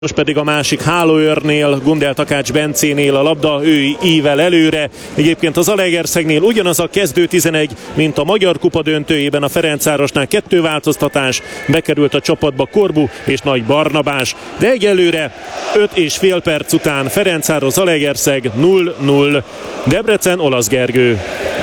Most pedig a másik hálóőrnél, Gundel Takács Bencénél a labda, ő ível előre. Egyébként az Zalaegerszegnél ugyanaz a kezdő 11, mint a Magyar Kupa döntőjében a Ferencvárosnál. 2 változtatás, bekerült a csapatba Korbu és Nagy Barnabás. De egyelőre 5,5 perc után Ferencváros Zalaegerszeg 0-0. Debrecen Olasz Gergő.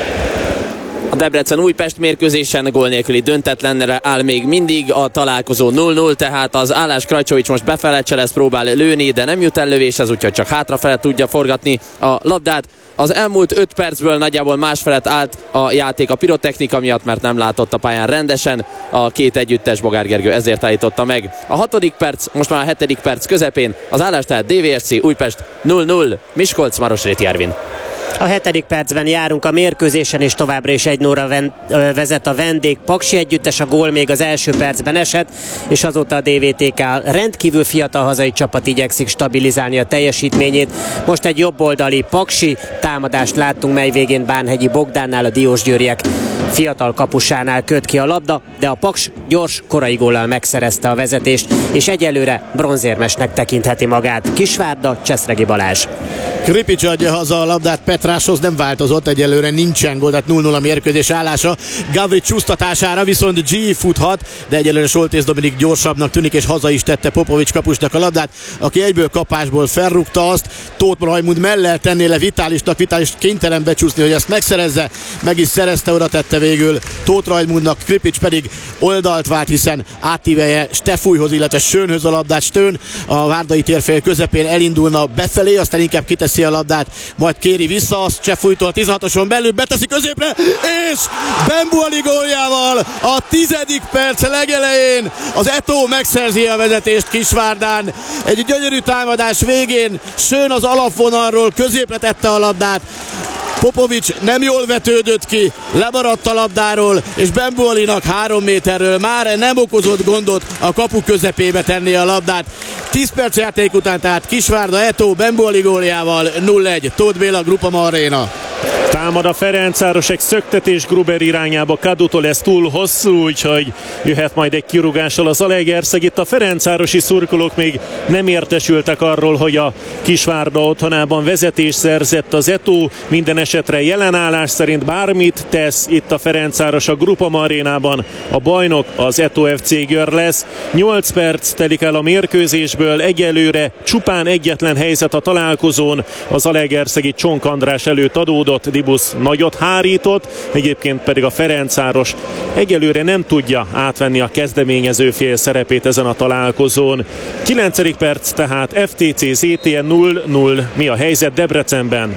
A Debrecen-Újpest mérkőzésen gól nélküli döntetlenre áll még mindig a találkozó 0-0, tehát az állás Krajcsovics most befele lesz, próbál lőni, de nem jut el lövéshez, úgyhogy csak hátrafele tudja forgatni a labdát. Az elmúlt 5 percből nagyjából másfelet állt a játék a pirotechnika miatt, mert nem látott a pályán rendesen a két együttes, Bogár Gergő ezért állította meg. A 6. perc, most már a 7. perc közepén az állás tehát DVSC Újpest 0-0, Miskolc Marosréti Ervin. A 7. percben járunk a mérkőzésen, és továbbra is 1-0-ra vezet a vendég Paksi együttes. A gól még az első percben esett, és azóta a DVTK rendkívül fiatal hazai csapat igyekszik stabilizálni a teljesítményét. Most egy jobboldali Paksi támadást láttunk, mely végén Bánhegyi Bogdánnál, a diósgyőriek fiatal kapusánál köt ki a labda, de a Paks gyors, korai góllal megszerezte a vezetést, és egyelőre bronzérmesnek tekintheti magát. Kisvárda, Cseszregi Balázs. Kripics adja haza a labdát Petráshoz, nem változott, egyelőre nincsen gól, tehát 0-0 a mérkőzés állása. Gavric csúsztatására viszont G futhat, de egyelőre Soltész Dominik gyorsabbnak tűnik, és haza is tette Popovics kapusnak a labdát, aki egyből kapásból felrúgta azt. Tóth Rajmund mellel tenné le Vitálisnak, Vitális kénytelen becsúszni, hogy ezt megszerezze, meg is szerezte, oda tette végül Tóth Rajmundnak, Kripics pedig oldalt vált, hiszen átívelje Stefújhoz, illetve Schönhöz a labdát. Stön a Várdai térfél közepén elindulna befelé, aztán inkább kiteszi a labdát, majd kéri vissza, azt Stefújtól 16-oson belül beteszi középre, és Bembuali góljával a 10. perc legelején az Eto'o megszerzi a vezetést Kisvárdán. Egy gyönyörű támadás végén Schön az alapvonalról középre tette a labdát, Popovics nem jól vetődött ki, lemaradt a labdáról, és Bembualinak 3 méterről már nem okozott gondot a kapu közepébe tenni a labdát. 10 perc játék után tehát Kisvárda Eto'o Bembuali góljával 0-1. Tóth Béla, Groupama Arena. Támad a Ferencváros, egy szöktetés Gruber irányába, Kadutól ez túl hosszú, úgyhogy jöhet majd egy kirúgással az Zalaegerszeg. Itt a ferencvárosi szurkolók még nem értesültek arról, hogy a Kisvárda otthonában vezetés szerzett az Eto'o. Minden esetre jelenállás szerint bármit tesz itt a Ferencváros a Groupama Arénában, a bajnok az Eto'o FC Győr lesz. 8 perc telik el a mérkőzésből, egyelőre csupán egyetlen helyzet a találkozón, az zalaegerszegi Csonk András előtt adódott, Dibusz nagyot hárított, egyébként pedig a Ferencváros egyelőre nem tudja átvenni a kezdeményező fél szerepét ezen a találkozón. 9. perc tehát FTC ZTN 0-0. Mi a helyzet Debrecenben?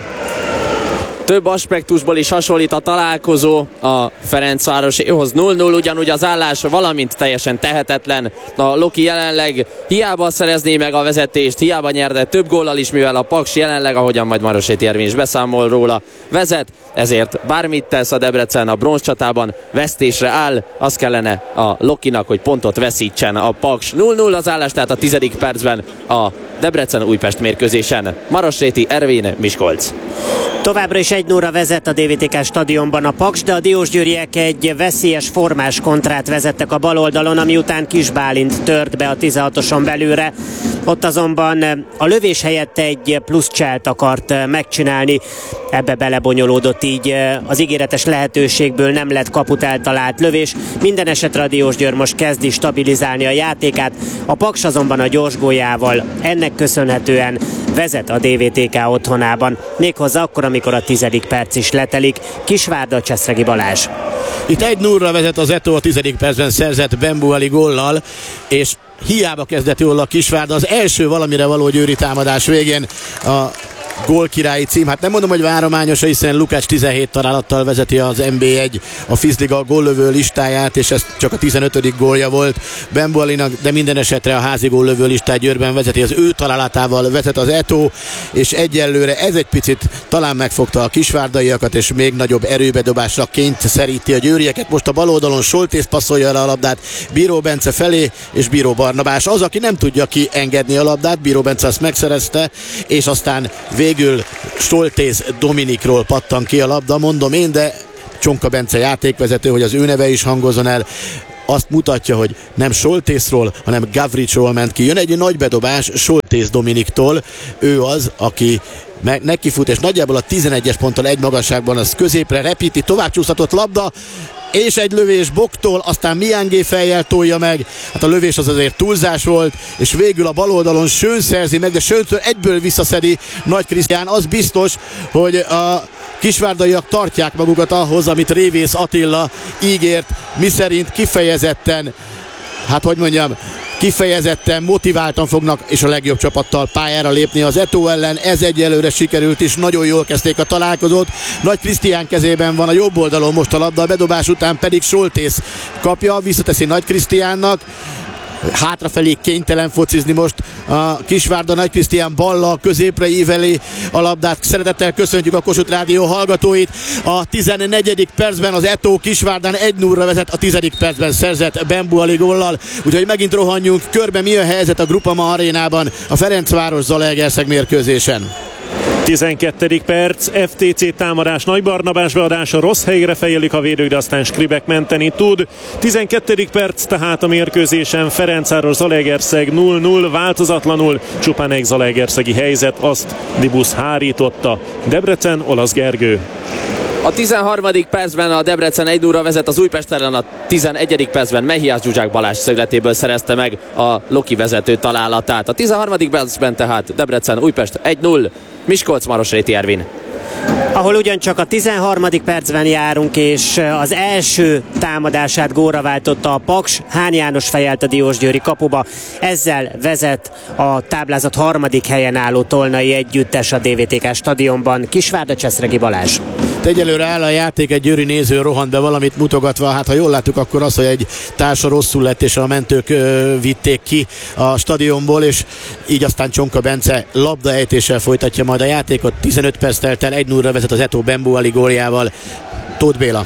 Több aspektusból is hasonlít a találkozó a Ferencvároshoz. 0-0 ugyanúgy az állás, valamint teljesen tehetetlen. A Loki jelenleg hiába szerezné meg a vezetést, hiába nyerte több góllal is, mivel a Paks jelenleg, ahogyan majd Marosréti Ervin is beszámol róla, vezet, ezért bármit tesz a Debrecen a bronzcsatában, vesztésre áll, az kellene a Lokinak, hogy pontot veszítsen a Paks. 0-0 az állás, tehát a 10. percben a Debrecen-Újpest mérkőzésen. Marosréti Ervin, Miskolc. Továbbra is 1-0-ra vezet a DVTK stadionban a Paks, de a diósgyőriek egy veszélyes formás kontrát vezettek a bal oldalon, ami után Kis Bálint tört be a 16-oson belülre. Ott azonban a lövés helyett egy plusz cselt akart megcsinálni, ebbe belebonyolódott, így az ígéretes lehetőségből nem lett kaput eltalált lövés. Minden esetre a Diósgyőr most kezdi stabilizálni a játékát, a Paks azonban a gyors góljával ennek köszönhetően vezet a DVTK otthonában, méghozzá akkor, amikor a 10. perc is letelik. Kisvárda, Cseszregi Balázs. Itt 1-0-ra vezet az Eto'o a 10. percben szerzett Bembuali góllal, és hiába kezdett jól a Kisvárda, az első valamire való győri támadás végén a gólkirályi cím. Hát nem mondom, hogy várományos, hiszen Lukács 17 találattal vezeti az NB1 a Fizliga góllövő listáját, és ez csak a 15. gólja volt Bembualinak, de minden esetre a házi góllövő listát Győrben vezeti, az ő találatával vezet az Eto'o, és egyelőre ez egy picit talán megfogta a kisvárdaiakat, és még nagyobb erőbedobásra kényszeríti a győrieket. Most a bal oldalon Soltész passzolja el a labdát Bíró Bence felé, és Bíró Barnabás az, aki nem tudja kiengedni a labdát. Bíró Bence azt megszerezte, és aztán végül Soltész Dominikról pattan ki a labda, mondom én, de Csonka Bence játékvezető, hogy az ő neve is hangozzon el. azt mutatja, hogy nem Soltészról, hanem Gavricsról ment ki. Jön egy nagy bedobás Soltész Dominiktól, ő az, aki neki fut, és nagyjából a 11-es ponttal egy magasságban az középre repíti, tovább csúszhatott labda, és egy lövés Boktól, aztán Miangé fejjel tolja meg, hát a lövés az azért túlzás volt, és végül a bal oldalon Schön szerzi meg, de Schöntől egyből visszaszedi Nagy Krisztián. Az biztos, hogy a kisvárdaiak tartják magukat ahhoz, amit Révész Attila ígért, miszerint kifejezetten, kifejezetten motiváltan fognak és a legjobb csapattal pályára lépni az Eto ellen. Ez egyelőre sikerült is, nagyon jól kezdték a találkozót. Nagy Krisztián kezében van a jobb oldalon most a labda, a bedobás után pedig Soltész kapja, visszateszi Nagy Krisztiánnak. Hátrafelé kénytelen focizni most a Kisvárda. Nagy Krisztián ballal középre íveli a labdát. Szeretettel köszöntjük a Kossuth Rádió hallgatóit. A 14. percben az Eto Kisvárdán 1-0-ra vezet, a 10. percben szerzett Bembu Ali góllal. Úgyhogy megint rohanjunk körbe, mi a helyzet a Groupama arénában a Ferencváros-Zalaegerszeg mérkőzésen. 12. perc, FTC támadás, Nagy Barnabás beadása, rossz helyre fejelik a védők, de aztán Skribek menteni tud. 12. perc tehát a mérkőzésen, Ferencváros-Zalaegerszeg 0-0, változatlanul, csupán egy zalaegerszegi helyzet, azt Dibusz hárította. Debrecen, Olasz Gergő. A 13. percben a Debrecen 1-0-ra vezet, az Újpest ellen a 11. percben Mehiás Zsuzsák Balázs szögletéből szerezte meg a Loki vezető találatát. A 13. percben tehát Debrecen Újpest 1-0, Miskolc Marosréti Ervin. Ahol ugyancsak a 13. percben járunk, és az első támadását gólra váltotta a Paks, Hán János fejelt a Diósgyőri kapuba, ezzel vezet a táblázat harmadik helyen álló Tolnai együttes a DVTK stadionban. Kisvárda, Cseszregi Balázs. Egyelőre áll a játék, egy győri néző rohant be valamit mutogatva, hát ha jól láttuk, akkor az, hogy egy társa rosszul lett, és a mentők vitték ki a stadionból, és így aztán Csonka Bence labdaejtéssel folytatja majd a játékot. 15 perc telt el, 1-0-ra vezet az Eto Bembu Ali góljával. Tóth Béla.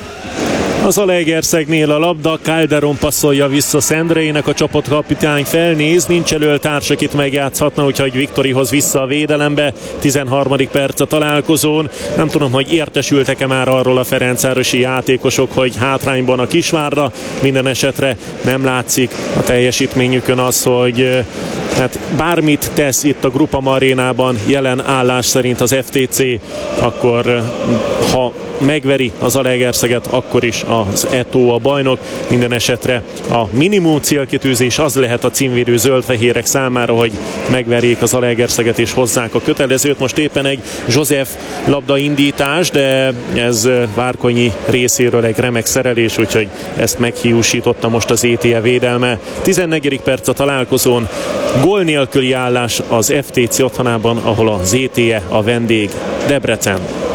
Az Zalaegerszegnél a labda, Calderon passzolja vissza Szendrének, a csapatkapitány felnéz, nincs elől társ, akit megjátszhatna, úgyhogy Viktorihoz vissza a védelembe. 13. perc a találkozón. Nem tudom, hogy értesültek-e már arról a ferencvárosi játékosok, hogy hátrányban a Kisvárda. Minden esetre nem látszik a teljesítményükön az, hogy hát bármit tesz itt a Groupama arénában jelen állás szerint az FTC, akkor ha megveri az Zalaegerszeget, akkor is az Eto a bajnok. Minden esetre a minimum célkitűzés az lehet a címvédő zöldfehérek számára, hogy megverjék az Zalaegerszeget és hozzák a kötelezőt. Most éppen egy József labdaindítás, de ez Várkonyi részéről egy remek szerelés, úgyhogy ezt meghiúsította most az ETE védelme. 14. perc a találkozón, gól nélküli állás az FTC otthonában, ahol az ETE a vendég. Debrecen.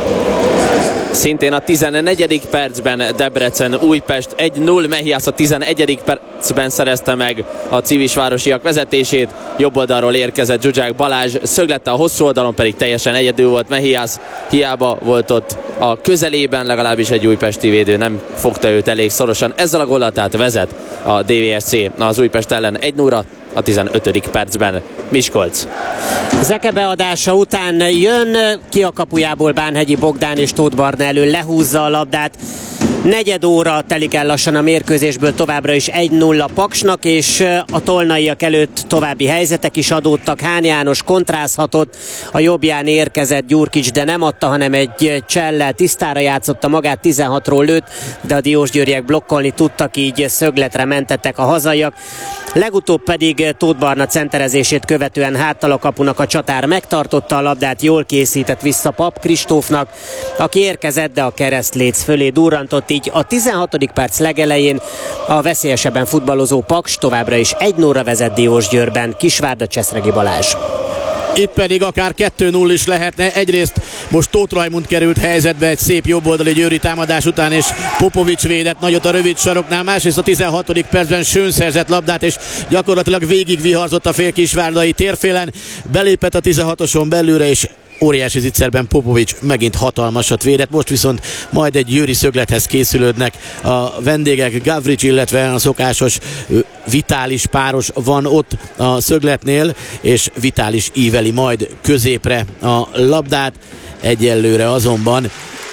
Szintén a 14. percben Debrecen Újpest 1-0, Mehiász a 11. percben szerezte meg a civisvárosiak vezetését, jobb oldalról érkezett Zsuzsák Balázs szöglette, a hosszú oldalon pedig teljesen egyedül volt Mehiász, hiába volt ott a közelében, legalábbis egy újpesti védő nem fogta őt elég szorosan. Ezzel a góllal tehát vezet a DVSC az Újpest ellen 1-0-ra. A 15. percben Miskolc. Zeke beadása után jön ki a kapujából Bánhegyi Bogdán, és Tóth Barna elől lehúzza a labdát. Negyed óra telik el lassan a mérkőzésből, továbbra is 1-0 Paksnak, és a tolnaiak előtt további helyzetek is adódtak. Hán János kontrázhatott, a jobbján érkezett Gyurkics, de nem adta, hanem egy csellel tisztára játszotta magát, 16-ról lőtt, de a diósgyőriek blokkolni tudtak, így szögletre mentettek a hazaiak. Legutóbb pedig Tóth Barna centerezését követően háttal a kapunak a csatár megtartotta a labdát, jól készített vissza Pap Kristófnak, aki érkezett, de a keresztléc fölé durrantott, így a 16. perc legelején a veszélyesebben futballozó Paks továbbra is 1-0-ra vezet Diósgyőrben. Kisvárda, Cseszregi Balázs. Itt pedig akár 2-0 is lehetne. Egyrészt most Tóth Rajmund került helyzetbe egy szép jobboldali győri támadás után, és Popovics védett nagyot a rövid saroknál. Másrészt a 16. percben Schön szerzett labdát, és gyakorlatilag végig viharzott a félkisvárdai térfélen. Belépett a 16-oson belőle, és óriási zicserben Popovics megint hatalmasat védett. Most viszont majd egy győri szöglethez készülődnek a vendégek. Gavrics, illetve a szokásos Vitális páros van ott a szögletnél, és Vitális íveli majd középre a labdát. Egyelőre azonban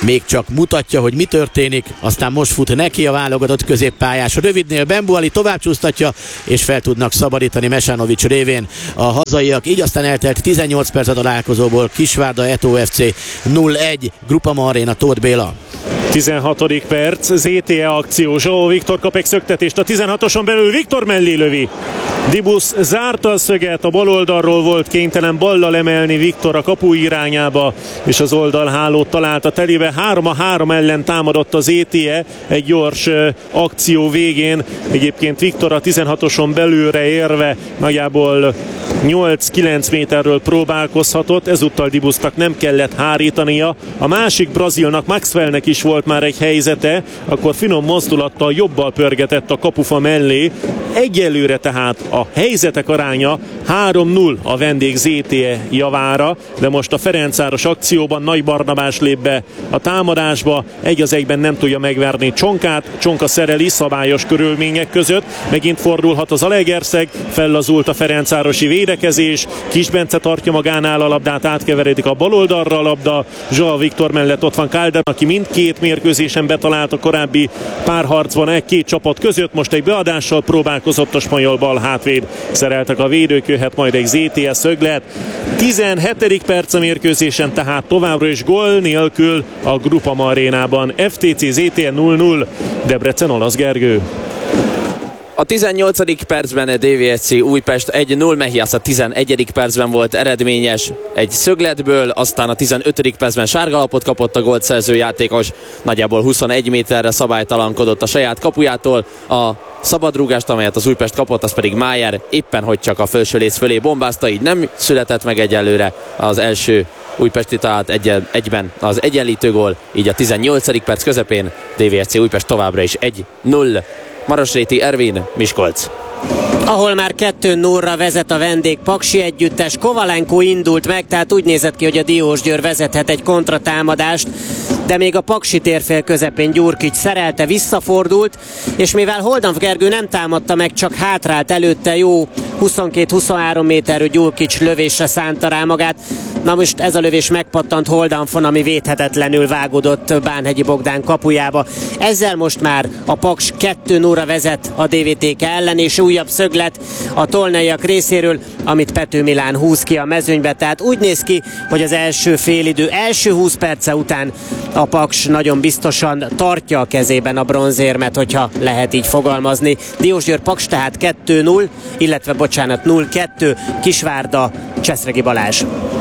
még csak mutatja, hogy mi történik, aztán most fut neki a válogatott középpályás. A rövidnél Benbuali tovább csúsztatja, és fel tudnak szabadítani Mesanovic révén a hazaiak. Így aztán eltelt 18 perc a találkozóból. Kisvárda Eto FC 0-1, Groupama Arena, Tóth Béla. 16. perc, ZTE akció, Zsó Viktor kap egy szöktetést a 16-oson belül, Viktor mellé lövi. Dibusz zárta a szöget, a bal oldalról volt kénytelen ballal emelni Viktor a kapu irányába, és az oldalhálót találta telibe. 3-3 ellen támadott az ZTE egy gyors akció végén. Egyébként Viktor a 16-oson belülre érve nagyjából 8-9 méterről próbálkozhatott, ezúttal Dibusznak nem kellett hárítania. A másik brazilnak, Maxwellnek is volt már egy helyzete, akkor finom mozdulattal jobbal pörgetett a kapufa mellé. Egyelőre tehát a helyzetek aránya 3-0 a vendég ZTE javára, de most a Ferencváros akcióban Nagy Barnabás lép be a támadásba, 1-1 nem tudja megverni Csonkát, Csonka szereli szabályos körülmények között, megint fordulhat az Zalaegerszeg, fellazult a ferencvárosi védekezés, Kis Bence tartja magánál a labdát, átkeveredik a bal oldalra a labda, Zsó Viktor mellett ott van Calder, aki mindkét mérkőzésen betalált a korábbi párharcban egy-két csapat között, most egy beadással próbálkozott a spanyol bal hátvéd, szereltek a védők, jöhet majd egy ZTE szöglet. 17. perc a mérkőzésen, tehát továbbra is gól nélkül a Groupama Arénában. FTC ZTE 0-0, Debrecen Olasz Gergő. A 18. percben a DVSC Újpest 1-0, Mehiász a 11. percben volt eredményes egy szögletből, aztán a 15. percben sárgalapot kapott a gólt szerző játékos, nagyjából 21 méterre szabálytalankodott a saját kapujától. A szabadrúgást, amelyet az Újpest kapott, az pedig Májer éppen hogy csak a felső léc fölé bombázta, így nem született meg egyelőre az első újpesti talált egyben az egyenlítő gól, így a 18. perc közepén DVSC Újpest továbbra is 1-0. Marosréti Ervin, Miskolc. Ahol már 2-0-ra vezet a vendég Paksi együttes, Kovalenko indult meg, tehát úgy nézett ki, hogy a Diósgyőr vezethet egy kontratámadást, de még a Paksi térfél közepén Gyurkics szerelte, visszafordult, és mivel Holdanf Gergő nem támadta meg, csak hátrált előtte, jó 22-23 méterű Gyurkics lövésre szánta rá magát. Na most ez a lövés megpattant Holdanfon, ami védhetetlenül vágódott Bánhegyi Bogdán kapujába. Ezzel most már a Paks 2-0-ra vezet a DVTK ellen, és újabb szöglet a tolnaiak részéről, amit Pető Milán húz ki a mezőnybe. Tehát úgy néz ki, hogy az első félidő első 20 perce után a Paks nagyon biztosan tartja a kezében a bronzérmet, hogyha lehet így fogalmazni. Diósgyőr Paks tehát 2-0, illetve 0-2, Kisvárda Cseszregi Balázs.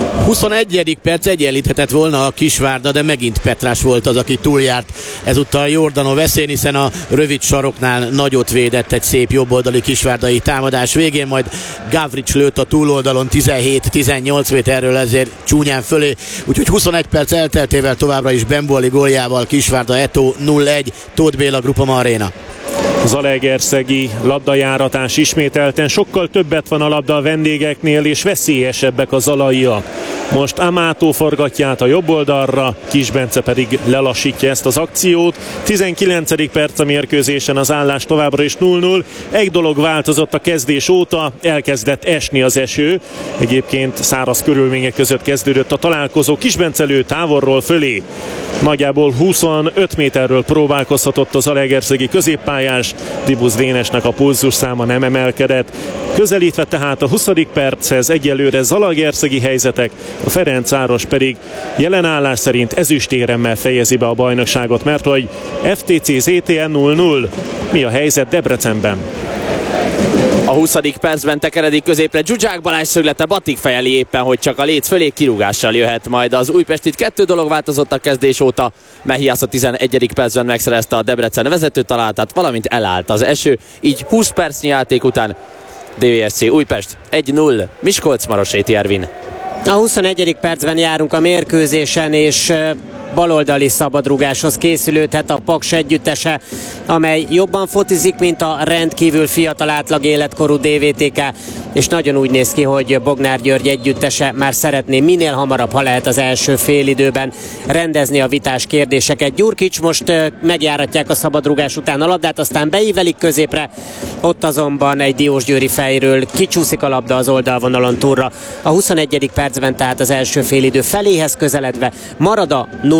21. perc, egyenlíthetett volna a Kisvárda, de megint Petrás volt az, aki túljárt ezúttal Jordanov veszélyén, hiszen a rövid saroknál nagyot védett egy szép jobboldali kisvárdai támadás végén, majd Gavrics lőtt a túloldalon 17-18 méterről, ezért csúnyán fölé, úgyhogy 21 perc elteltével továbbra is Benbuali góljával Kisvárda Eto 0-1, Tóth Béla, Groupama Arena. Zalaegerszegi labdajáratás ismételten, sokkal többet van a labda a vendégeknél, és veszélyesebbek a zalaiak. Most Amátó forgatja át a jobb oldalra, Kis Bence pedig lelassítja ezt az akciót. 19. perc a mérkőzésen, az állás továbbra is 0-0. Egy dolog változott a kezdés óta, elkezdett esni az eső. Egyébként száraz körülmények között kezdődött a találkozó. Kis Bence lő távolról fölé. Nagyjából 25 méterről próbálkozhatott az zalaegerszegi középpályás. Dibusz Dénesnek a pulzus száma nem emelkedett. Közelítve tehát a 20. perchez egyelőre zalaegerszegi helyzetek, a Ferencváros pedig jelen állás szerint ezüstéremmel fejezi be a bajnokságot, mert hogy FTC ZTE 0-0. Mi a helyzet Debrecenben? A 20. percben tekeredik középre Zsuzsák Balázs szöglete, Batik fejeli éppen, hogy csak a léc fölé, kirúgással jöhet majd az Újpest. Itt 2 dolog változott a kezdés óta. Mehiász a 11. percben megszerezte a Debrecen vezető találatát, valamint elállt az eső, így 20 percnyi játék után DVSC Újpest 1-0, Miskolc, Marosréti Ervin. A 21. percben járunk a mérkőzésen, és baloldali szabadrugáshoz készülődhet a Paks együttese, amely jobban focizik, mint a rendkívül fiatal átlag életkorú DVTK, és nagyon úgy néz ki, hogy Bognár György együttese már szeretné minél hamarabb, ha lehet az első félidőben rendezni a vitás kérdéseket. Gyurkics most megjáratják a szabadrugás után a labdát, aztán beívelik középre, ott azonban egy diósgyőri fejről kicsúszik a labda az oldalvonalon túlra. A 21. percben tehát az első félidő feléhez közeledve marad a 0-0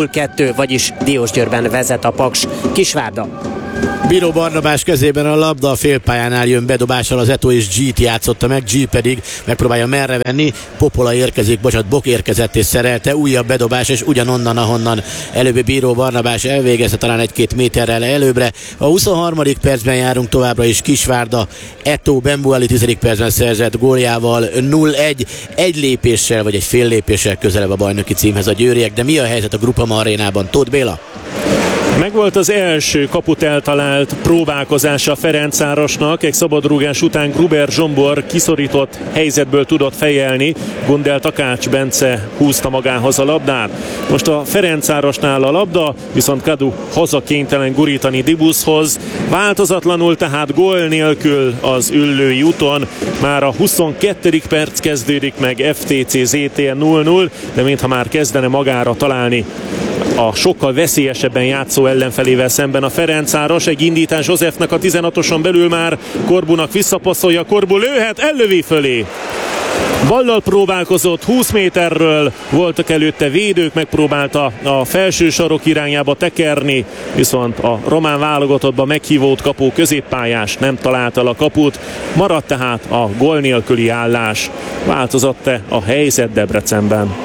0-2, vagyis Diósgyőrben vezet a Paks. Kisvárda. Bíró Barnabás kezében a labda, a félpályánál jön bedobással, az Eto és G-t játszotta meg, G pedig megpróbálja merre venni, Bok érkezett és szerelte, újabb bedobás, és ugyanonnan, ahonnan előbb Bíró Barnabás elvégezte, talán 1-2 méterrel előbbre. A 23. percben járunk továbbra is, Kisvárda, Eto Bembuali 10. percben szerzett góljával 0-1, egy lépéssel vagy egy fél lépéssel közelebb a bajnoki címhez a győriek, de mi a helyzet a Groupama arénában? Tóth Béla? Megvolt az első kaput eltalált próbálkozása a Ferencvárosnak. Egy szabadrúgás után Gruber Zsombor kiszorított helyzetből tudott fejelni. Gundel Takács Bence húzta magához a labdát. Most a Ferencvárosnál a labda, viszont Kadu haza kénytelen gurítani Dibuszhoz. Változatlanul tehát gól nélkül az Üllői úton. Már a 22. perc kezdődik meg, FTC ZTN 0-0, de mintha már kezdene magára találni a sokkal veszélyesebben játszó ellenfelével szemben a Ferencváros. Egy indítás Józsefnek a 16-oson belül, már Korbunak visszapasszolja, Korbu lőhet, ellövi fölé. Ballal próbálkozott 20 méterről, voltak előtte védők, megpróbálta a felső sarok irányába tekerni, viszont a román válogatottba meghívót kapó középpályás nem találta el a kaput, maradt tehát a gól nélküli állás. Változott-e a helyzet Debrecenben?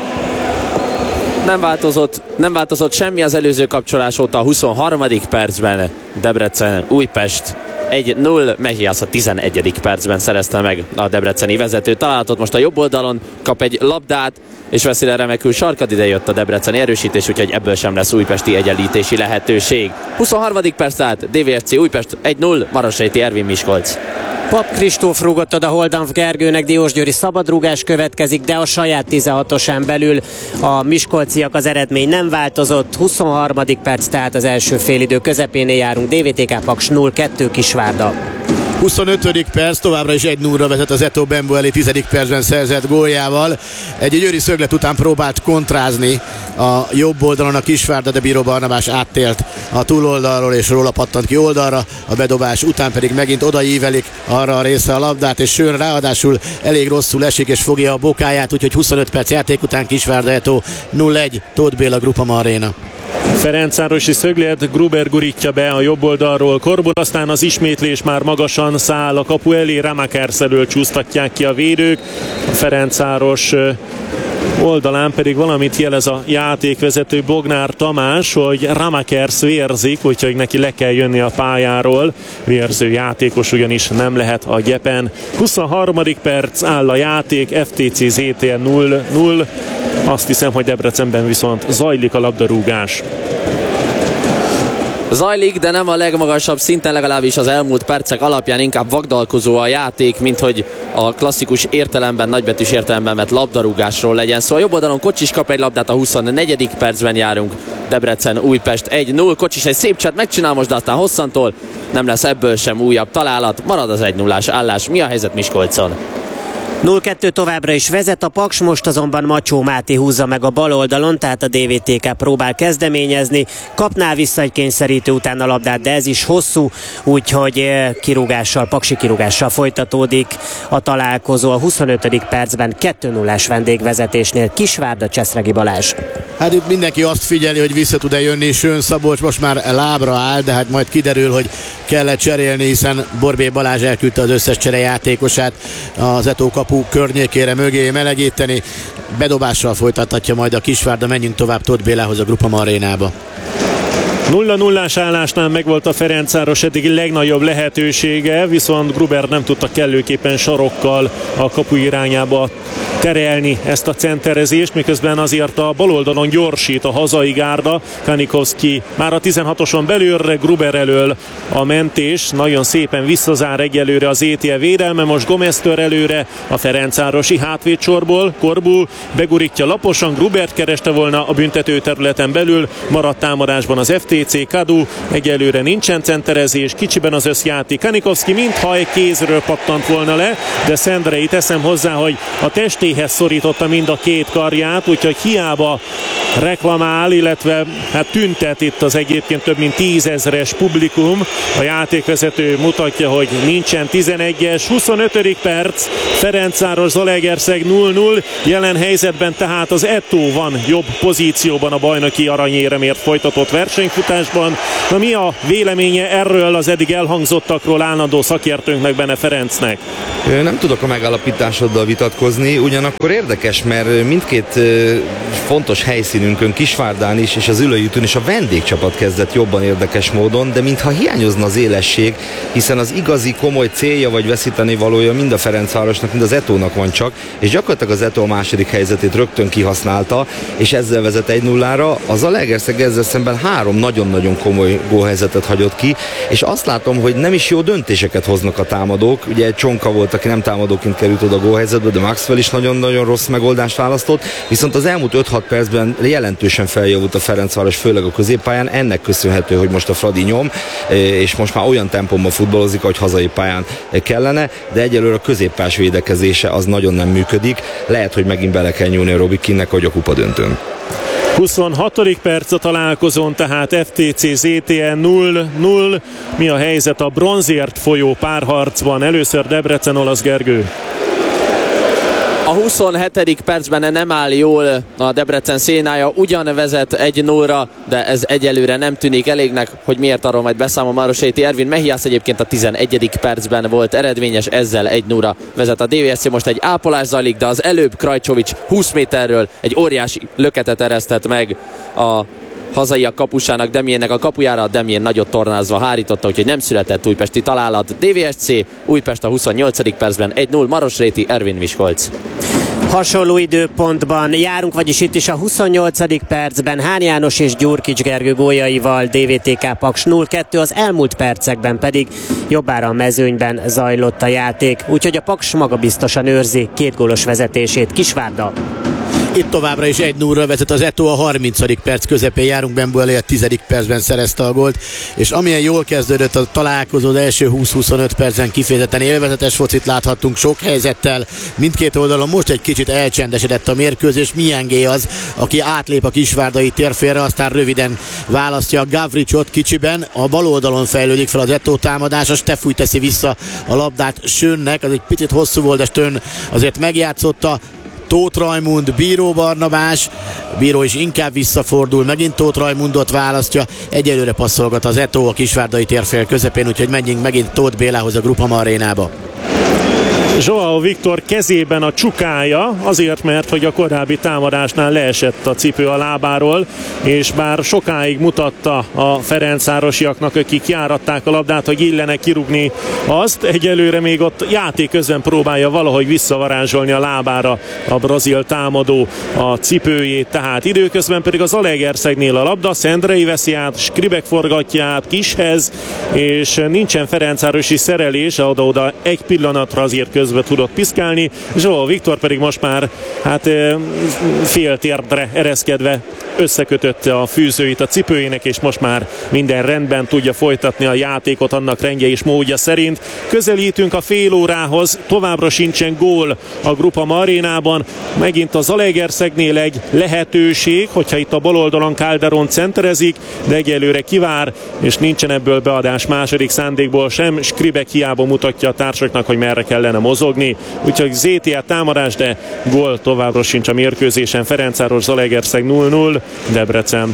Nem változott semmi az előző kapcsolás óta. A 23. percben Debrecen Újpest 1-0, Mehiász a 11. percben szerezte meg a debreceni vezető találatot. Most a jobb oldalon kap egy labdát, és veszi le remekül Sarkad, ide jött a debreceni erősítés, úgyhogy ebből sem lesz újpesti egyenlítési lehetőség. 23. perc tehát DVSC Újpest 1-0, Marosejti Ervin Miskolc. Pap Kristóf rúgott oda Holdanf Gergőnek, diósgyőri szabadrúgás következik, de a saját 16-osán belül a miskolciak, az eredmény nem változott. 23. perc, tehát az első félidő közepénél járunk. DVTK Paks 0-2 Kisvárda. 25. perc, továbbra is 1-0-ra vezet az Eto Bembueli 10. percben szerzett góljával. Egy győri szöglet után próbált kontrázni a jobb oldalon a Kisvárda, de Bíró Barnabás áttélt a túloldalról és róla pattant ki oldalra. A bedobás után pedig megint odaívelik arra a részre a labdát, és Sőn ráadásul elég rosszul esik és fogja a bokáját, úgyhogy 25 perc játék után Kisvárda Eto 0-1, Tóth Béla, Groupama Arena. Ferencvárosi szöglet, Gruber gurítja be a jobb oldalról Korbon, aztán az ismétlés már magasan száll a kapu elé, Ramakers elől csúsztatják ki a védők. A Ferencváros oldalán pedig valamit jelez a játékvezető Bognár Tamás, hogy Ramakers vérzik, úgyhogy neki le kell jönni a pályáról. Vérző játékos ugyanis nem lehet a gyepen. 23. perc, áll a játék, FTC ZTN 0-0. Azt hiszem, hogy Debrecenben viszont zajlik a labdarúgás. Zajlik, de nem a legmagasabb szinten, legalábbis az elmúlt percek alapján inkább vagdalkozó a játék, mint hogy a klasszikus értelemben, nagybetűs értelemben vett labdarúgásról legyen szó. A jobb oldalon Kocsis kap egy labdát, a 24. percben járunk. Debrecen Újpest 1-0, Kocsis egy szép csat megcsinál most, de aztán hosszantól nem lesz ebből sem újabb találat, marad az 1-0-ás állás. Mi a helyzet Miskolcon? 0-2 továbbra is vezet a Paks, most azonban Macsó Máté húzza meg a bal oldalon, tehát a DVTK próbál kezdeményezni, kapná vissza egy kényszerítő után a labdát, de ez is hosszú, úgyhogy paksi kirúgással folytatódik a találkozó. A 25. percben 2-0-ás vendégvezetésnél Kisvárda, Cseszregi Balázs. Hát itt mindenki azt figyeli, hogy vissza tud-e jönni Sőn Szabolcs, most már lábra áll, de hát majd kiderül, hogy kellett cserélni, hiszen Borbély Balázs elküldte az összes cserejátékosát az Eto kapu környékére mögé melegíteni. Bedobással folytathatja majd a Kisvárda, menjünk tovább Tóth Bélához a Groupama Arénába. 0-0-ás állásnál megvolt a Ferencváros eddigi legnagyobb lehetősége, viszont Gruber nem tudta kellőképpen sarokkal a kapu irányába terelni ezt a centerezést, miközben azért a baloldalon gyorsít a hazai gárda. Kanikovszki már a 16-oson belülre, Gruber elől a mentés, nagyon szépen visszazár egyelőre az ETL védelme, most Gomez tör előre a ferencvárosi hátvédsorból, Korbu begurítja laposan, Grubert kereste volna a büntető területen belül, maradt támadásban az FTC, Kadu, egyelőre nincsen centerezés, kicsiben az összjáték, Kanikovszki mintha egy kézről pattant volna le, de Szendrei, teszem hozzá, hogy a testé kezéhez szorította mind a két karját, úgyhogy hiába reklamál, illetve hát tüntet itt az egyébként több mint 10 000-es publikum. A játékvezető mutatja, hogy nincsen 11-es, 25. perc, Ferencváros Zalaegerszeg 0-0, jelen helyzetben tehát az Eto van jobb pozícióban a bajnoki aranyéremért folytatott versenyfutásban. Na, mi a véleménye erről az eddig elhangzottakról állandó szakértőnknek, Bene Ferencnek? Nem tudok a megállapításoddal vitatkozni, ugyanakkor érdekes, mert mindkét fontos helyszínünkön, Kisvárdán is és az Ülőjúton is a vendégcsapat kezdett jobban érdekes módon, de mintha hiányozna az élesség, hiszen az igazi komoly célja vagy veszíteni valója mind a Ferencvárosnak, mind az Etónak van csak, és gyakorlatilag az Eto a második helyzetét rögtön kihasználta, és ezzel vezet 1-0-ra. Az Zalaegerszeg ezzel szemben 3 nagyon-nagyon komoly gólhelyzetet hagyott ki, és azt látom, hogy nem is jó döntéseket hoznak a támadók. Ugye Csonka volt, aki nem támadóként került oda a gólhelyzetbe, de Maxwell is nagyon-nagyon rossz megoldást választott, viszont az elmúlt 5-6 percben jelentősen feljavult a Ferencváros, főleg a középpályán. Ennek köszönhető, hogy most a Fradi nyom, és most már olyan tempóban futballozik, ahogy hazai pályán kellene, de egyelőre a középpályás védekezése az nagyon nem működik. Lehet, hogy megint bele kell nyúlni a Robi Kinnek, hogy a kupadöntőn. 26. perc a találkozón, tehát FTC ZTN 0-0. Mi a helyzet a bronzért folyó párharcban? Először Debrecen, Olasz Gergő. A 27. percben nem áll jól a Debrecen szénája, ugyan vezet 1-0-ra, de ez egyelőre nem tűnik elégnek, hogy miért, arról majd beszámol Maroséti Ervin. Mehiász egyébként a 11. percben volt eredményes, ezzel 1-0-ra vezet a DVSC. Most egy ápolás zajlik, de az előbb Krajcsovics 20 méterről egy óriási löketet eresztett meg a hazaiak kapusának, Demiennek a kapujára. Demien nagyot tornázva hárította, úgyhogy nem született újpesti találat. DVSC Újpest a 28. percben 1-0, Marosréti Ervin, Miskolc. Hasonló időpontban járunk, vagyis itt is a 28. percben Hán János és Gyurkics Gergő góljaival DVTK Paks 0-2, az elmúlt percekben pedig jobbára a mezőnyben zajlott a játék, úgyhogy a Paks magabiztosan őrzi 2 gólos vezetését. Kisvárda. Itt továbbra is 1-0-ra vezet az Eto, a 30. perc közepén járunk, Bembuelé a 10. percben szerezte a gólt, és amilyen jól kezdődött a találkozó, az első 20-25 percen kifejezetten élvezetes focit láthattunk sok helyzettel mindkét oldalon. Most egy kicsit elcsendesedett a mérkőzés. Miengé az, aki átlép a kisvárdai térfélre, aztán röviden választja Gavricsot kicsiben, a bal oldalon fejlődik fel az Eto támadása, Stefúj teszi vissza a labdát Sönnek, az egy picit hosszú volt, de Stön azért megjátszotta. Tóth Rajmund, Bíró Barnabás, Bíró is inkább visszafordul, megint Tóth Rajmundot választja, egyelőre passzolgat az Eto a kisvárdai térfél közepén, úgyhogy menjünk megint Tóth Bélához a Groupama arénába. Joao Viktor kezében a csukája, azért, mert hogy a korábbi támadásnál leesett a cipő a lábáról, és bár sokáig mutatta a ferencvárosiaknak, akik járatták a labdát, hogy illene kirúgni azt, egyelőre még ott játék közben próbálja valahogy visszavarázsolni a lábára a brazil támadó a cipőjét, tehát időközben pedig az Zalaegerszegnél a labda, Szendrei veszi át, Skribek forgatja át Kishez, és nincsen ferencvárosi szerelés, oda egy pillanatra azért közben tudott piszkálni. Joao Viktor pedig most már fél térdre ereszkedve összekötötte a fűzőit a cipőjének, és most már minden rendben, tudja folytatni a játékot annak rendje és módja szerint. Közelítünk a fél órához, továbbra sincsen gól a Groupama arénában. Megint a Zalaegerszegnél egy lehetőség, hogyha itt a bal oldalon Calderon centerezik, de egyelőre kivár, és nincsen ebből beadás második szándékból sem. Skribek hiába mutatja a társaknak, hogy merre kellene mozogni. Úgyhogy ZTA támadás, de gól továbbra sincs a mérkőzésen. Ferencváros Zalaegerszeg 0-0, Debrecen.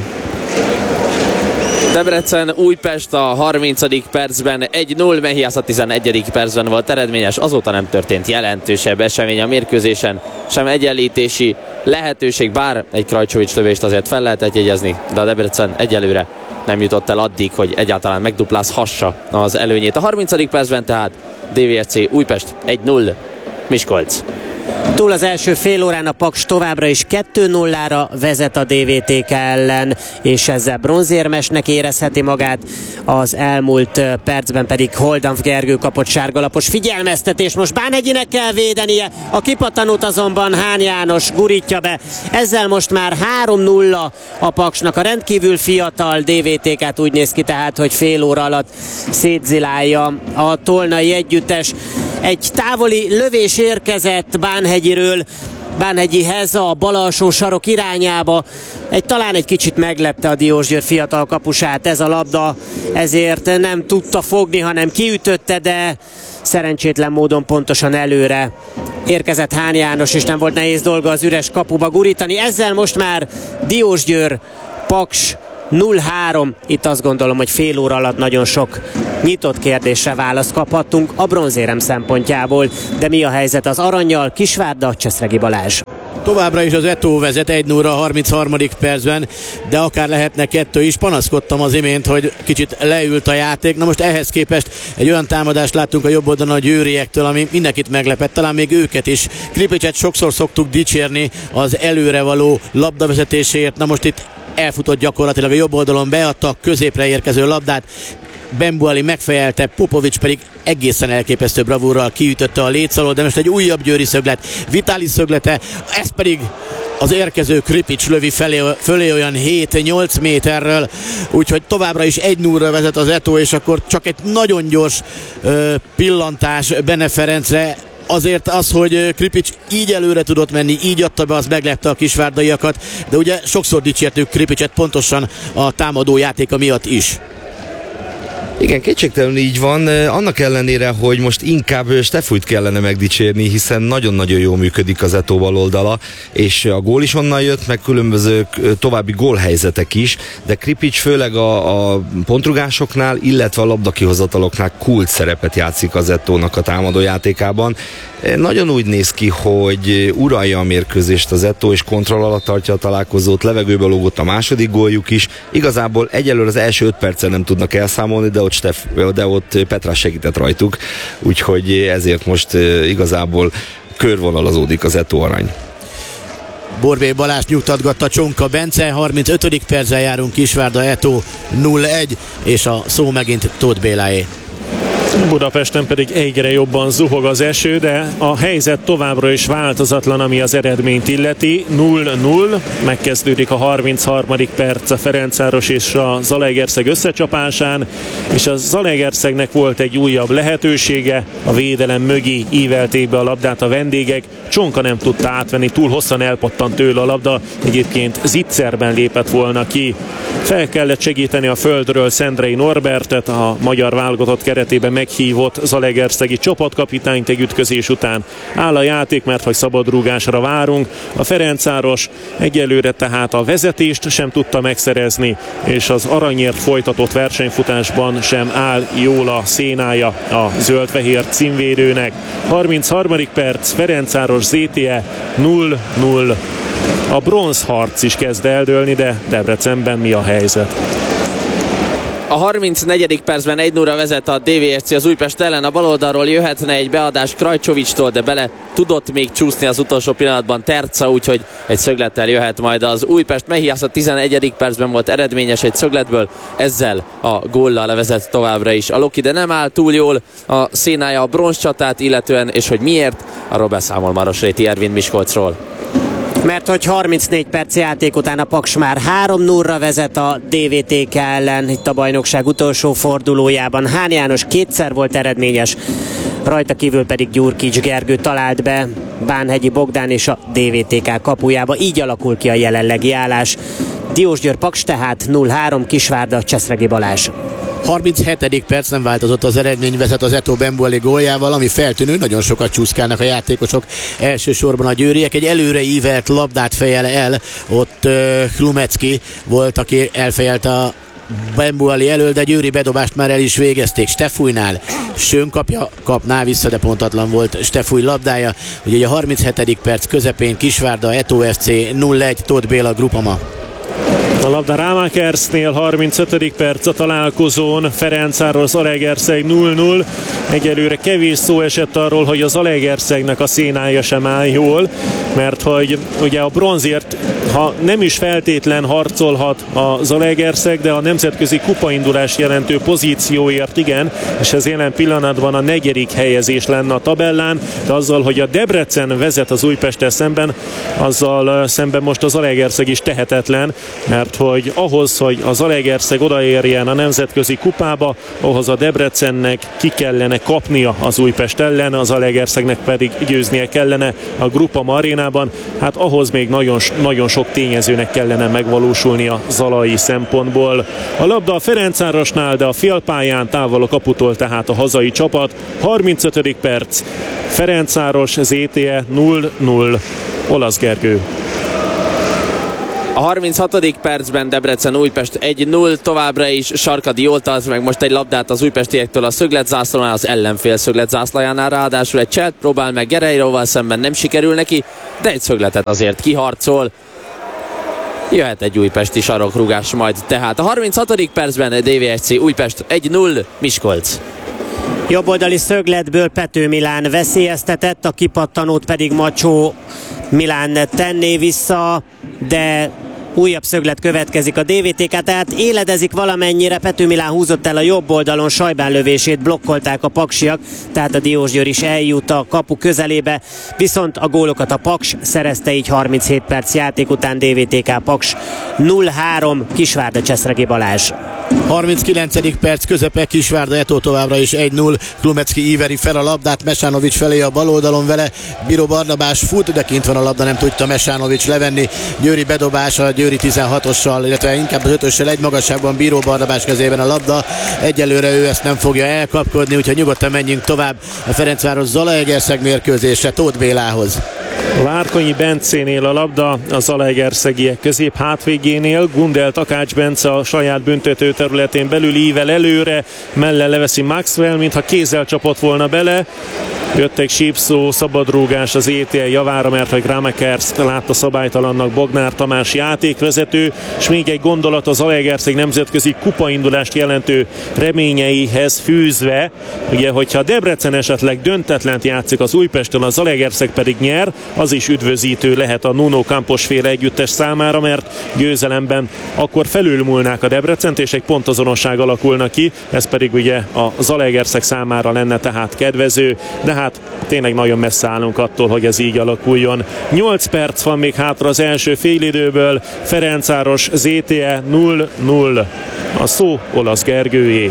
Debrecen Újpest a 30. percben 1-0, Mehiász a 11. percben volt eredményes, azóta nem történt jelentősebb esemény a mérkőzésen, sem egyenlítési lehetőség, bár egy Krajcsovics lövést azért fel lehetett jegyezni, de a Debrecen egyelőre nem jutott el addig, hogy egyáltalán megduplázhassa az előnyét. A 30. percben tehát DVSC Újpest 1-0, Miskolc. Túl az első fél órán a Paks továbbra is 2-0-ra vezet a DVTK ellen, és ezzel bronzérmesnek érezheti magát. Az elmúlt percben pedig Holdanf Gergő kapott sárgalapos figyelmeztetés. Most Bánhegyinek kell védenie, a kipattanót azonban Hán János gurítja be. Ezzel most már 3-0 a Paksnak. A rendkívül fiatal DVTK-t úgy néz ki tehát, hogy fél óra alatt szétzilálja a tolnai együttes. Egy távoli lövés érkezett Bánhegyiről, Bánhegyi Heza a bal alsó sarok irányába. Talán egy kicsit meglepte a Diósgyőr fiatal kapusát ez a labda, ezért nem tudta fogni, hanem kiütötte, de szerencsétlen módon pontosan előre érkezett Hán János, és nem volt nehéz dolga az üres kapuba gurítani. Ezzel most már Diósgyőr Paks 0-3. Itt azt gondolom, hogy fél óra alatt nagyon sok nyitott kérdésre választ kaphattunk a bronzérem szempontjából. De mi a helyzet az arannyal? Kisvárda, Cseszregi Balázs. Továbbra is az Eto vezet 1-0 a 33. percben, de akár lehetne 2 is. Panaszkodtam az imént, hogy kicsit leült a játék. Na most ehhez képest egy olyan támadást láttunk a jobb oldalon a győriektől, ami mindenkit meglepett, talán még őket is. Kripicset sokszor szoktuk dicsérni az előrevaló labdavezetéséért. Na most itt elfutott gyakorlatilag a jobb oldalon, beadta a középre érkező labdát. Bembuali megfejelte, Popovics pedig egészen elképesztő bravúrral kiütötte a léc alól, de most egy újabb győri szöglet, Vitalis szöglete, ez pedig az érkező Kripics lövi fölé olyan 7-8 méterről, úgyhogy továbbra is 1-0-ra vezet az Eto, és akkor csak egy nagyon gyors pillantás Bene Ferencre. Azért az, hogy Kripics így előre tudott menni, így adta be, az meglepte a kisvárdaiakat, de ugye sokszor dicsértük Kripicset pontosan a támadó játéka miatt is. Igen, kétségtelenül így van, annak ellenére, hogy most inkább Stefújt kellene megdicsérni, hiszen nagyon-nagyon jól működik az Eto baloldala, és a gól is onnan jött, meg különböző további gólhelyzetek is, de Kripics főleg a pontrugásoknál, illetve a labdakihozataloknál kult szerepet játszik az Etónak a támadójátékában. Nagyon úgy néz ki, hogy uralja a mérkőzést az Eto, és kontroll alatt tartja a találkozót, levegőbe lógott a második góljuk is. Igazából egyelőre az első 5 percen nem tudnak elszámolni, de ott Petrás segített rajtuk, úgyhogy ezért most igazából körvonalazódik az Eto arany. Borbély Balázs nyugtatgatta Csonka Bence, 35. perccel járunk, Kisvárda Eto 0-1, és a szó megint Tóth Béláé. Budapesten pedig egyre jobban zuhog az eső, de a helyzet továbbra is változatlan, ami az eredményt illeti. 0-0, megkezdődik a 33. perc a Ferencváros és a Zalaegerszeg összecsapásán, és a Zalaegerszegnek volt egy újabb lehetősége, a védelem mögé ívelték be a labdát a vendégek, Csonka nem tudta átvenni, túl hosszan elpattant tőle a labda, egyébként zicserben lépett volna ki. Fel kellett segíteni a földről Szendrei Norbertet, a magyar válogatott keretében meghívott zalaegerszegi csapatkapitányt egy ütközés után. Áll a játék, mert hogy szabadrúgásra várunk. A Ferencváros egyelőre tehát a vezetést sem tudta megszerezni, és az aranyért folytatott versenyfutásban sem áll jól a szénája a zöld-fehér címvédőnek. 33. perc, Ferencváros ZTE 0-0. A bronzharc is kezd eldőlni, de Debrecenben mi a helyzet? A 34. percben 1-0-ra vezet a DVSC az Újpest ellen, a baloldalról jöhetne egy beadás Krajcsovicstól, de bele tudott még csúszni az utolsó pillanatban Terca, úgyhogy egy szöglettel jöhet majd az Újpest. Mehiász a 11. percben volt eredményes egy szögletből, ezzel a góllal vezet továbbra is a Loki, de nem áll túl jól a szénája a bronzcsatát illetően, és hogy miért, arról beszámol Marosréti Ervin Miskolcról. Mert hogy 34 perc játék után a Paks már 3-0-ra vezet a DVTK ellen, itt a bajnokság utolsó fordulójában. Hán János kétszer volt eredményes, rajta kívül pedig Gyurkics Gergő talált be Bánhegyi Bogdán és a DVTK kapujába. Így alakul ki a jelenlegi állás. Diósgyőr Paks tehát 0-3, Kisvárda, Cseszregi Balázs. 37. perc, nem változott az eredmény, vezet az Eto Bembuali góljával, ami feltűnő, nagyon sokat csúszkálnak a játékosok, elsősorban a győriek. Egy előre ívelt labdát fejel el, ott Hlumecki volt, aki elfejelte a Bembuali elől, de győri bedobást már el is végezték. Stefújnál Sön kapná vissza, de pontatlan volt Stefúj labdája. Ugye a 37. perc közepén Kisvárda Eto FC 0-1, Tóth Béla, Grupama. A labda Rámakersnél, 35. perc a találkozón, Ferencváros Zalaegerszeg 0-0. Egyelőre kevés szó esett arról, hogy a Zalaegerszegnek a szénája sem áll jól, mert hogy ugye a bronzért ha nem is feltétlen harcolhat a Zalaegerszeg, de a nemzetközi kupaindulás jelentő pozícióért igen, és ez jelen pillanatban a 4. helyezés lenne a tabellán, de azzal, hogy a Debrecen vezet az Újpesttel szemben, azzal szemben most a Zalaegerszeg is tehetetlen, mert hogy ahhoz, hogy a Zalaegerszeg odaérjen a nemzetközi kupába, ahhoz a Debrecennek ki kellene kapnia az Újpest ellen, a Zalaegerszegnek pedig győznie kellene a Groupama arénában, hát ahhoz még nagyon sok tényezőnek kellene megvalósulni a zalai szempontból. A labda a Ferencvárosnál, de a félpályán távol a kaputól tehát a hazai csapat. 35. perc, Ferencváros ZTE 0-0. Olasz Gergő. A 36. percben Debrecen Újpest 1-0, továbbra is Sarkadi jól tart meg most egy labdát az újpestiektől a szögletzászlónál, az ellenfél szögletzászlajánál, ráadásul egy cselt próbál meg Guerreiroval szemben, nem sikerül neki, de egy szögletet azért kiharcol. Jöhet egy újpesti sarokrugás majd. Tehát a 36. percben DVSC Újpest 1-0, Miskolc. Jobboldali szögletből Pető Milán veszélyeztetett, a kipattanót pedig Macsó Milán tenné vissza, de újabb szöglet következik a DVTK, tehát éledezik valamennyire. Pető Milán húzott el a jobb oldalon, Sajbán lövését blokkolták a paksiak, tehát a Diósgyőr is eljut a kapu közelébe, viszont a gólokat a Paks szerezte, így 37 perc játék után DVTK Paks 0-3, Kisvárda Cseszregi Balázs. 39. perc közepe, Kisvárda Eto továbbra is 1-0, Klumecki Iveri fel a labdát, Mesánovics felé a bal oldalon vele, Bíró Barnabás fut, de kint van a labda, nem tudta Mesánovics levenni, Győri bedobás a Győri 16-ossal, illetve inkább az 5-össel egy magasságban, Bíró Barnabás kezében a labda, egyelőre ő ezt nem fogja elkapkodni, úgyhogy nyugodtan menjünk tovább a Ferencváros Zalaegerszeg mérkőzése Tóth Bélához. Várkonyi Bencénél a labda, a zalaegerszegiek közép hátvégénél, Gundel Takács Bence a saját büntető területén belül ível előre, melle leveszi Maxwell, mintha kézzel csapott volna bele. Jött egy sípszó, szabadrúgás az ETL javára, mert hogy Gramekers látta szabálytalannak Bognár Tamás játékvezető, és még egy gondolat az Zalaegerszeg nemzetközi kupaindulást jelentő reményeihez fűzve, ugye, hogyha Debrecen esetleg döntetlent játszik az Újpesttől, a Zalaegerszeg pedig nyer, az is üdvözítő lehet a Nuno Campos féle együttes számára, mert győzelemben akkor felülmúlnák a Debrecent, és egy pontazonosság alakulna ki, ez pedig ugye a Zalaegerszeg számára lenne tehát kedvező, de hát tényleg nagyon messze állunk attól, hogy ez így alakuljon. 8 perc van még hátra az első félidőből, Ferencváros ZTE 0-0. A szó Olasz Gergőjé.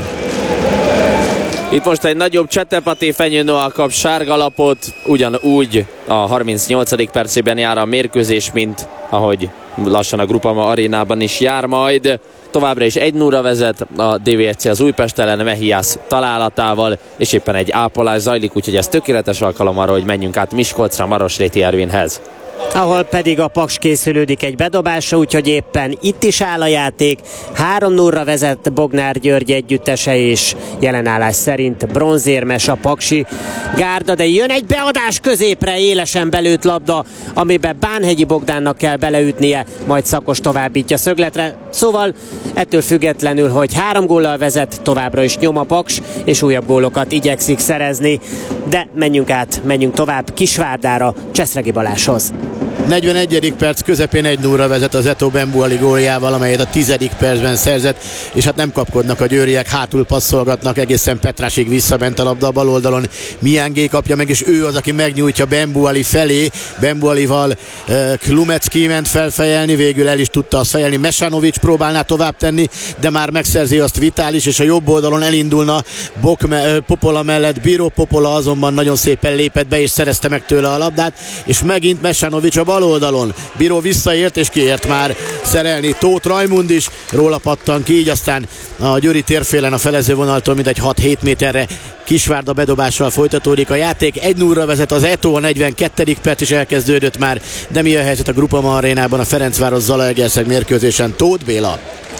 Itt most egy nagyobb Csetepati Fenyő Noah kap sárgalapot, ugyanúgy a 38. percében jár a mérkőzés, mint ahogy lassan a Groupama arénában is jár majd. Továbbra is 1-0-ra vezet a DVSC az Újpest ellen Mehiász találatával, és éppen egy ápolás zajlik, úgyhogy ez tökéletes alkalom arra, hogy menjünk át Miskolcra, Marosréti Ervinhez. Ahol pedig a Paks készülődik egy bedobásra, úgyhogy éppen itt is áll a játék. 3-0-ra vezet Bognár György együttese, és jelenállás szerint bronzérmes a paksi gárda, de jön egy beadás középre, élesen belőtt labda, amiben Bánhegyi Bogdánnak kell beleütnie, majd Szakos továbbítja szögletre. Szóval ettől függetlenül, hogy 3 góllal vezet, továbbra is nyom a Paks, és újabb gólokat igyekszik szerezni. De menjünk tovább Kisvárdára, Cseszregi Balázshoz. 41. perc közepén 1-0-ra vezet az Eto Bembuali góljával, amelyet a 10. percben szerzett, és hát nem kapkodnak a győriek, hátul passzolgatnak, egészen Petrásig visszament a labda a bal oldalon. Miángé kapja meg, és ő az, aki megnyújtja Bembuali felé. Bembualival Klumecki ment felfejelni, végül el is tudta azt fejelni. Mesánovics próbálná tovább tenni, de már megszerzi azt Vitális, és a jobb oldalon elindulna Popola mellett. Bíró Popola azonban nagyon szépen lépett be, és szerezte meg tőle a labdát, és megint Mesánovics a bal oldalon. Bíró visszaért, és kiért már szerelni Tóth Rajmund is, róla pattan ki, így aztán a Győri térfélen a felező vonaltól mindegy 6-7 méterre Kisvárda bedobással folytatódik a játék. 1-0-ra vezet az Eto, a 42. perc is elkezdődött már, de mi a helyzet a Groupama arénában a Ferencváros Zalaegerszeg mérkőzésen? Tóth Béla.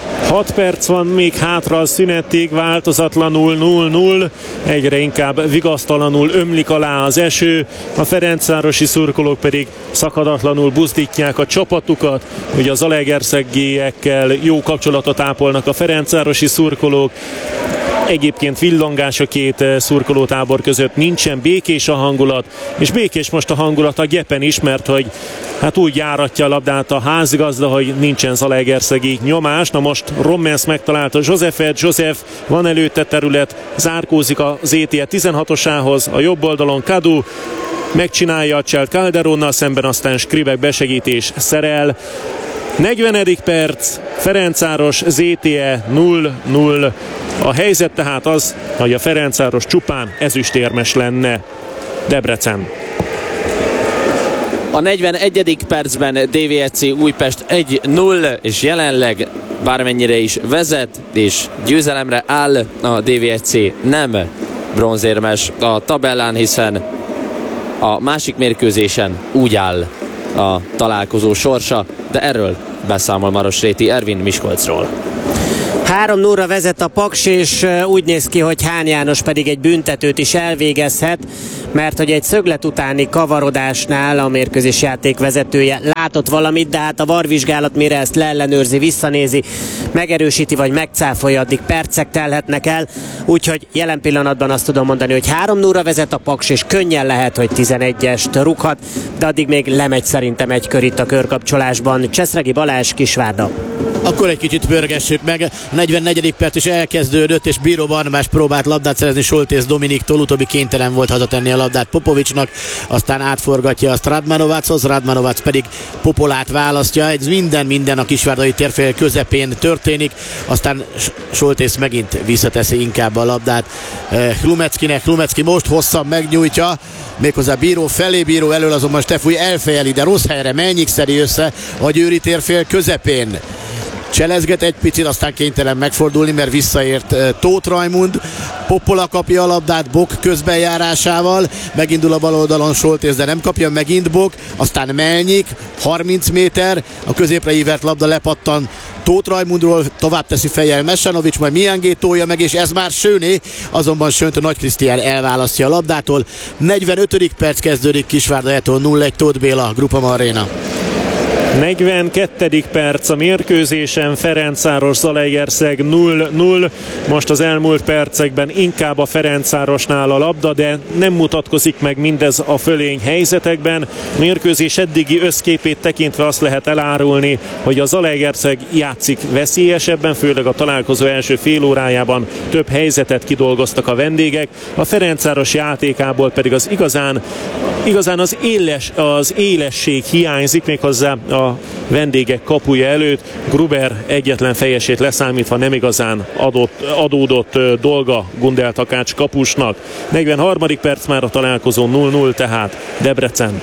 6 perc van még hátra a szünetig, változatlanul 0-0, egyre inkább vigasztalanul ömlik alá az eső, a ferencvárosi szurkolók pedig szakadatlanul buzdítják a csapatukat, ugye az zalaegerszegiekkel jó kapcsolatot ápolnak a ferencvárosi szurkolók. Egyébként villangás a két szurkolótábor között, nincsen békés a hangulat, és békés most a hangulat a Gyepen is, mert hogy hát úgy járatja a labdát a házigazda, hogy nincsen zalaegerszegi nyomás. Na most Rommens megtalálta Josephet, Joseph van előtte terület, zárkózik az ETE 16-osához, a jobb oldalon Kadu, megcsinálja a cselt Calderonnal szemben, aztán Skripek besegítés szerel. 40. perc, Ferencváros ZTE 0-0. A helyzet tehát az, hogy a Ferencváros csupán ezüstérmes lenne. Debrecen. A 41. percben DVSC Újpest 1-0, és jelenleg bármennyire is vezet, és győzelemre áll, a DVSC nem bronzérmes a tabellán, hiszen a másik mérkőzésen úgy áll a találkozó sorsa, de erről beszámol Marosréti Ervin Miskolcról. 3-0-ra vezet a Paks, és úgy néz ki, hogy Hán János pedig egy büntetőt is elvégezhet, mert hogy egy szöglet utáni kavarodásnál a mérkőzés játékvezetője látott valamit, de hát a VAR vizsgálat mire ezt leellenőrzi, visszanézi, megerősíti vagy megcáfolja, addig percek telhetnek el, úgyhogy jelen pillanatban azt tudom mondani, hogy 3-0-ra vezet a Paks, és könnyen lehet, hogy 11-est rúghat, de addig még lemegy szerintem egy kör itt a körkapcsolásban. Cseszregi Balázs, Kisvárda. Akkor egy kicsit pörgessük meg. 44. perc is elkezdődött, és Bíró Barnabás próbált labdát szerezni Soltész Dominiktól, utóbbi kénytelen volt hazatenni a labdát Popovicsnak, aztán átforgatja azt Radmanovachoz, Radmanovac pedig Popolát választja. Ez minden a kisvárdai térfél közepén történik, aztán Soltész megint visszateszi inkább a labdát Hlumeckinek. Hlumecki most hosszan megnyújtja, méghozzá Bíró felé, Bíró elől azonban Stefúj elfejeli, de rossz helyre Melnyik szedi össze a győri térfél közepén. Cselezget egy picit, aztán kénytelen megfordulni, mert visszaért Tóth Rajmund. Poppola kapja a labdát Bok közbenjárásával, megindul a bal oldalon Soltész, de nem kapja, megint Bok, aztán Melnyik, 30 méter, a középre ívert labda lepattan Tóth Rajmundról, tovább teszi fejjel Mesanovics, majd Miangé tolja meg, és ez már Söné, azonban Sönt a Nagy Krisztián elválasztja a labdától. 45. perc kezdődik, Kisvárda-tól 0-1, Tóth Béla, Grupama Arena. 42. perc a mérkőzésen, Ferencváros Zalaegerszeg 0-0. Most az elmúlt percekben inkább a Ferencvárosnál a labda, de nem mutatkozik meg mindez a fölény helyzetekben. Mérkőzés eddigi összképét tekintve azt lehet elárulni, hogy a Zalaegerszeg játszik veszélyesebben, főleg a találkozó első fél órájában több helyzetet kidolgoztak a vendégek. A Ferencváros játékából pedig az igazán az élesség hiányzik, méghozzá a vendégek kapuja előtt. Gruber egyetlen fejesét leszámítva nem igazán adódott dolga Gundel Takács kapusnak. 43. perc már a találkozó 0-0, tehát Debrecen.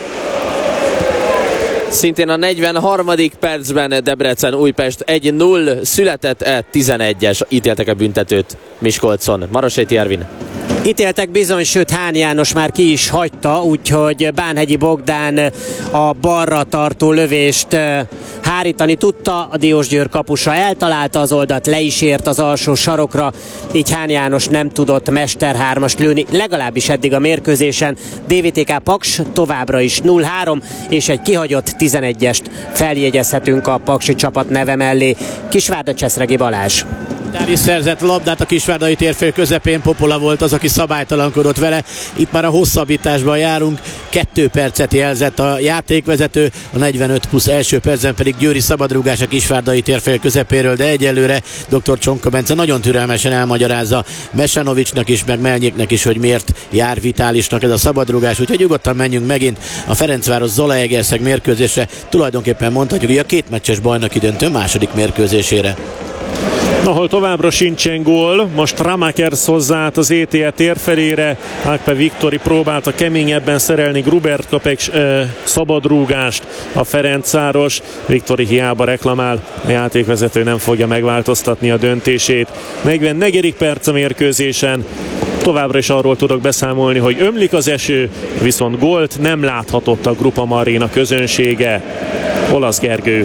Szintén a 43. percben Debrecen Újpest 1-0, született 11-es, ítéltek a büntetőt Miskolcon. Marosréti Ervin. Ítéltek bizony, sőt Hán János már ki is hagyta, úgyhogy Bánhegyi Bogdán a balra tartó lövést hárítani tudta, a Diósgyőr kapusa eltalálta az oldalt, le is ért az alsó sarokra, így Hán János nem tudott Mester 3-ast lőni, legalábbis eddig a mérkőzésen. DVTK Paks továbbra is 0-3, és egy kihagyott 11-est feljegyezhetünk a paksi csapat neve mellé. Kisvárda, Cseszregi Balázs. Dáris szerzett labdát a kisvárdai térfél közepén, Popola volt az, aki szabálytalankodott vele. Itt már a hosszabbításban járunk, 2 percet jelzett a játékvezető, a 45 plusz első percen pedig győri szabadrúgás a kisvárdai térfél közepéről, de egyelőre dr. Csonka Bence nagyon türelmesen elmagyarázza Mesanovicsnak is, meg Melnyiknek is, hogy miért jár Vitálisnak ez a szabadrúgás, úgyhogy nyugodtan menjünk megint a Ferencváros Zalaegerszeg mérkőzésre, tulajdonképpen mondhatjuk, hogy a 2 meccses bajnoki döntő második mérkőzésére. Ahol továbbra sincsen gól, most Ramakers hozzá az ETE térfelére, Ákpe Viktori próbálta keményebben szerelni, Grubert kap egy szabadrúgást a Ferencváros, Viktori hiába reklamál, a játékvezető nem fogja megváltoztatni a döntését. 44. perc a mérkőzésen, továbbra is arról tudok beszámolni, hogy ömlik az eső, viszont gólt nem láthatott a Grupama Arena közönsége. Olasz Gergő.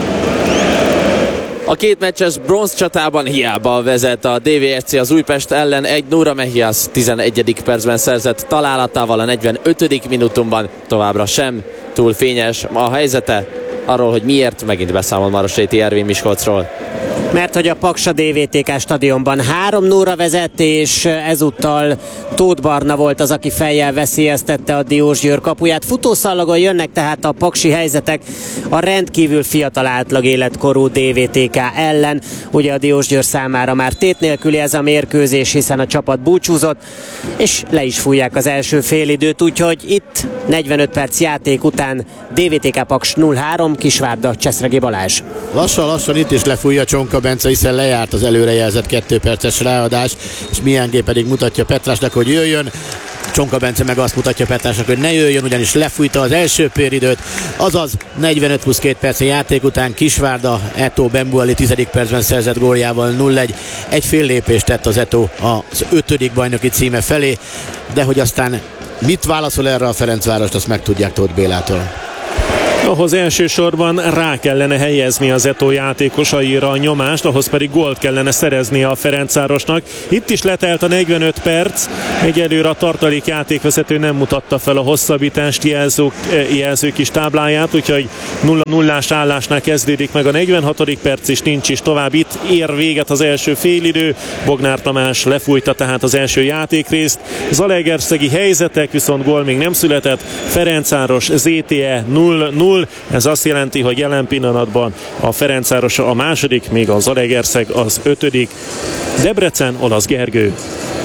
A 2 meccses bronz csatában hiába vezet a DVSC az Újpest ellen, 1-0, Mehias 11. percben szerzett találatával a 45. minutumban, továbbra sem túl fényes a helyzete. Arról, hogy miért, megint beszámol Marosréti Ervin Miskolcról. mert hogy a Paks a DVTK stadionban 3-0-ra vezet, és ezúttal Tóth Barna volt az, aki fejjel veszélyeztette a Diósgyőr kapuját. Futószallagon jönnek tehát a paksi helyzetek a rendkívül fiatal átlag életkorú DVTK ellen. Ugye a Diósgyőr számára már tét nélküli ez a mérkőzés, hiszen a csapat búcsúzott, és le is fújják az első félidőt, úgyhogy itt 45 perc játék után DVTK Paks 0-3, Kisvárda, Cseszregi Balázs. Lassan itt is lefújja Csonka Bence, hiszen lejárt az előrejelzett 2 perces ráadás, és Miángé pedig mutatja Petrásnak, hogy jöjjön. Csonka Bence meg azt mutatja Petrásnak, hogy ne jöjjön, ugyanis lefújta az első félidőt, azaz 45 plusz 2 perc játék után Kisvárda Eto Bembuali 10. percben szerzett góljával 0-1. Egy fél lépést tett az Eto az 5. bajnoki címe felé, de hogy aztán mit válaszol erre a Ferencvárost, azt megtudják Tóth Bélától. Ahhoz elsősorban rá kellene helyezni az Eto játékosaira a nyomást, ahhoz pedig gólt kellene szerezni a Ferencvárosnak. Itt is letelt a 45 perc, egyelőre a tartalék játékvezető nem mutatta fel a hosszabbítást jelző kis tábláját, úgyhogy 0-0-ás állásnál kezdődik meg a 46. perc, és nincs is tovább. Itt ér véget az első félidő, Bognár Tamás lefújta tehát az első játékrészt. Zalaegerszegi helyzetek, viszont gól még nem született. Ferencváros ZTE 0-0. Ez azt jelenti, hogy jelen pillanatban a Ferencváros a második, még a Zalaegerszeg az 5. Debrecen, Olasz Gergő.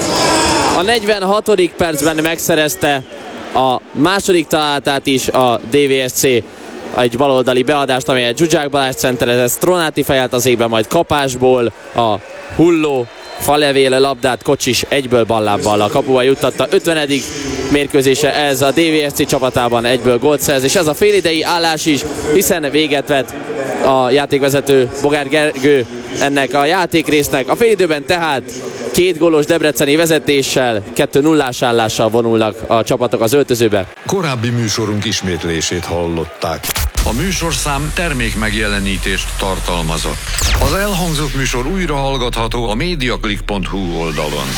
A 46. percben megszerezte a második találatát is a DVSC, egy baloldali beadást, amelyet Zsuzsák Balázs centerezett, Stronati fejelt az égbe, majd kapásból a hulló falevéle labdát Kocsis egyből ballábbal a kapuba juttatta. 50. mérkőzése ez a DVSC csapatában, egyből gólt szerez, és ez a félidei állás is, hiszen véget vett a játékvezető Bogár Gergő ennek a játékrésznek. A félidőben tehát 2 gólos debreceni vezetéssel, 2-0-ás állással vonulnak a csapatok az öltözőbe. Korábbi műsorunk ismétlését hallották. A műsorszám termék megjelenítést tartalmazott. Az elhangzott műsor újra hallgatható a mediaclick.hu oldalon.